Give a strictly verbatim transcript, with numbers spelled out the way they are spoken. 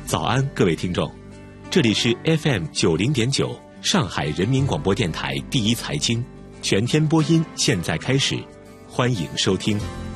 早安，各位听众，这里是 F M 九零点九上海人民广播电台第一财经全天播音，现在开始，欢迎收听。